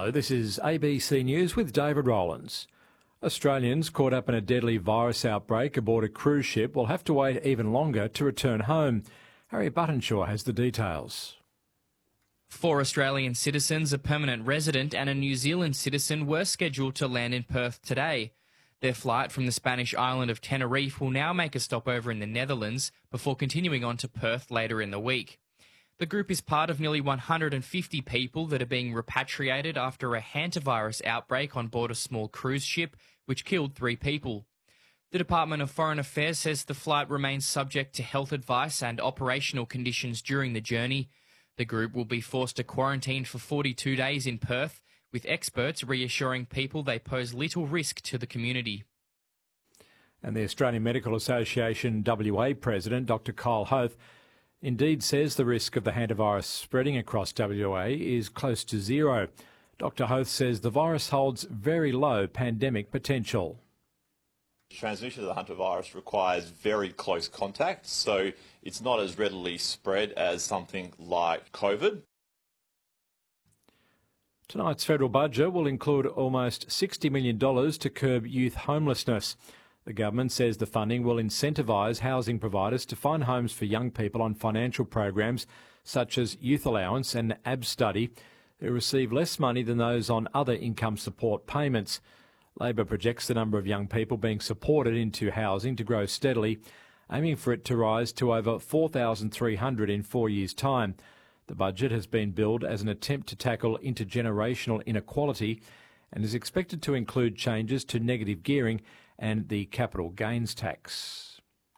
Hello, this is ABC News with David Rowlands. Australians caught up in a deadly virus outbreak aboard a cruise ship will have to wait even longer to return home. Harry Buttonshaw has the details. 4 Australian citizens, a permanent resident and a New Zealand citizen were scheduled to land in Perth today. Their flight from the Spanish island of Tenerife will now make a stopover in the Netherlands before continuing on to Perth later in the week. The group is part of nearly 150 people that are being repatriated after a hantavirus outbreak on board a small cruise ship, which killed 3 people. The Department of Foreign Affairs says the flight remains subject to health advice and operational conditions during the journey. The group will be forced to quarantine for 42 days in Perth, with experts reassuring people they pose little risk to the community. And the Australian Medical Association WA President, Dr Kyle Hoth, indeed says the risk of the hantavirus spreading across WA is close to zero. Dr Hoth says the virus holds very low pandemic potential. Transmission of the hantavirus requires very close contact, so it's not as readily spread as something like COVID. Tonight's federal budget will include almost $60 million to curb youth homelessness. The government says the funding will incentivise housing providers to find homes for young people on financial programs such as Youth Allowance and AB Study, who receive less money than those on other income support payments. Labor projects the number of young people being supported into housing to grow steadily, aiming for it to rise to over 4,300 in 4 years' time. The budget has been billed as an attempt to tackle intergenerational inequality and is expected to include changes to negative gearing and the capital gains tax.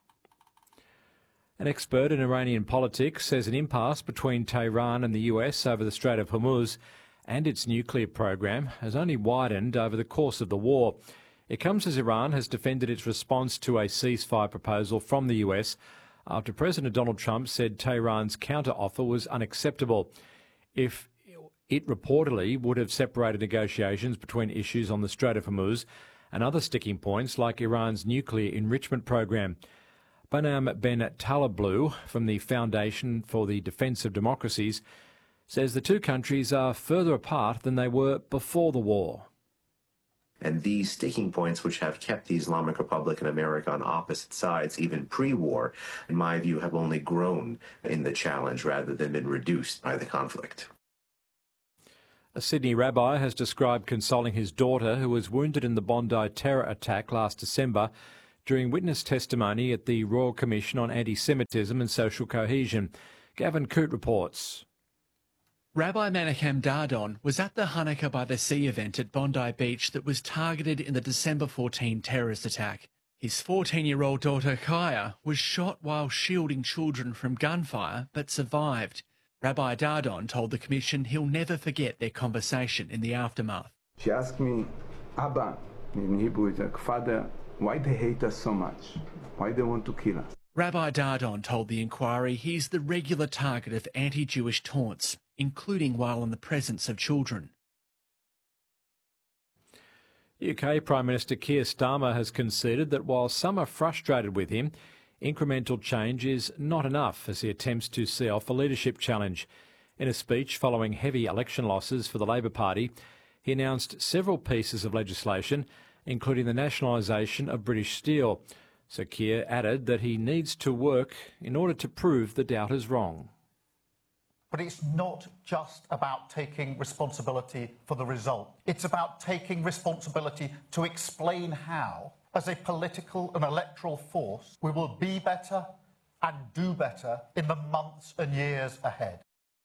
An expert in Iranian politics says an impasse between Tehran and the US over the Strait of Hormuz and its nuclear program has only widened over the course of the war. It comes as Iran has defended its response to a ceasefire proposal from the US after President Donald Trump said Tehran's counter-offer was unacceptable. If it reportedly would have separated negotiations between issues on the Strait of Hormuz and other sticking points like Iran's nuclear enrichment program. Bonam Ben Taleblu from the Foundation for the Defence of Democracies says the two countries are further apart than they were before the war. And these sticking points, which have kept the Islamic Republic and America on opposite sides even pre-war, in my view, have only grown in the challenge rather than been reduced by the conflict. A Sydney rabbi has described consoling his daughter who was wounded in the Bondi terror attack last December during witness testimony at the Royal Commission on Anti-Semitism and Social Cohesion. Gavin Coote reports. Rabbi Menachem Dardon was at the Hanukkah by the Sea event at Bondi Beach that was targeted in the December 14 terrorist attack. His 14-year-old daughter Kaya was shot while shielding children from gunfire but survived. Rabbi Dardon told the Commission he'll never forget their conversation in the aftermath. She asked me, Abba, in Hebrew it's like, Father, why they hate us so much? Why they want to kill us? Rabbi Dardon told the inquiry he's the regular target of anti-Jewish taunts, including while in the presence of children. UK Prime Minister Keir Starmer has conceded that while some are frustrated with him, incremental change is not enough as he attempts to see off a leadership challenge. In a speech following heavy election losses for the Labor Party, he announced several pieces of legislation, including the nationalisation of British Steel. So Keir added that he needs to work in order to prove the doubters wrong. But it's not just about taking responsibility for the result. It's about taking responsibility to explain how, as a political and electoral force, we will be better and do better in the months and years ahead.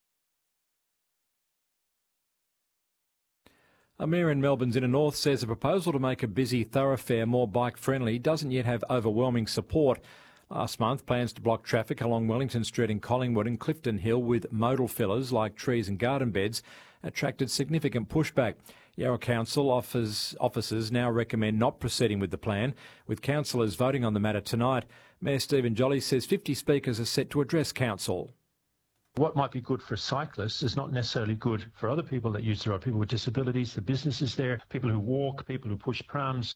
A mayor in Melbourne's inner north says a proposal to make a busy thoroughfare more bike-friendly doesn't yet have overwhelming support. Last month, plans to block traffic along Wellington Street in Collingwood and Clifton Hill with modal fillers like trees and garden beds attracted significant pushback. Yarra Council officers now recommend not proceeding with the plan, with councillors voting on the matter tonight. Mayor Stephen Jolly says 50 speakers are set to address council. What might be good for cyclists is not necessarily good for other people that use the road, people with disabilities, the businesses there, people who walk, people who push prams.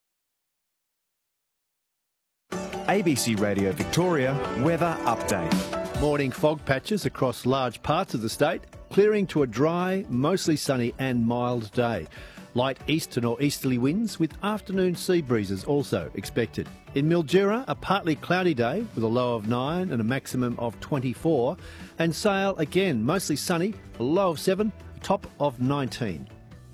ABC Radio Victoria Weather Update. Morning fog patches across large parts of the state. clearing to a dry, mostly sunny and mild day. Light east to northeasterly winds with afternoon sea breezes also expected. In Mildura, a partly cloudy day with a low of 9 and a maximum of 24. And Sale, again, mostly sunny, a low of 7, a top of 19.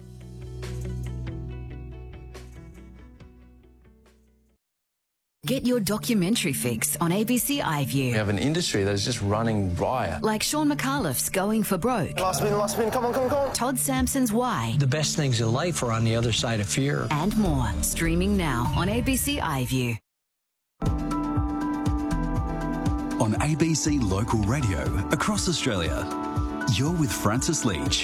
Get your documentary fix on ABC iView. We have an industry that is just running riot. Like Sean McAuliffe's Going for Broke. Last spin, come on. Todd Sampson's Why. The best things in life are on the other side of fear. And more. Streaming now on ABC iView. On ABC Local Radio across Australia, you're with Francis Leach.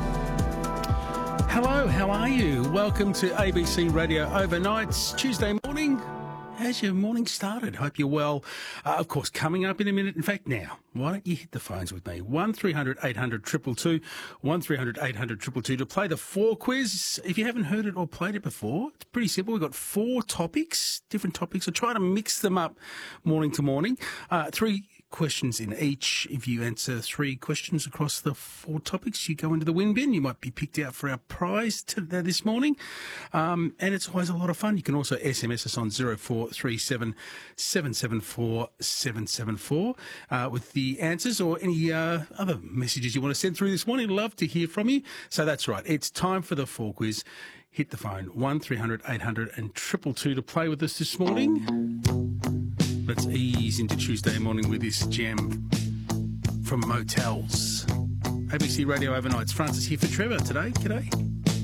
Hello, how are you? Welcome to ABC Radio Overnights, Tuesday morning. How's your morning started? Hope you're well. Of course, coming up in a minute. In fact, now, why don't you hit the phones with me? 1300 800 222, 1300 800 222 to play the 4 quiz. If you haven't heard it or played it before, it's pretty simple. We've got 4 topics, different topics. I try to mix them up morning to morning. 3 questions in each. If you answer 3 questions across the 4 topics, you go into the win bin. You might be picked out for our prize this morning. And it's always a lot of fun. You can also SMS us on 0437 774 774 with the answers or any other messages you want to send through this morning. Love to hear from you. So that's right. It's time for the 4 quiz. Hit the phone, 1300 800 and 222 to play with us this morning. Let's ease into Tuesday morning with this gem from Motels. ABC Radio Overnights. Francis here for Trevor today. G'day.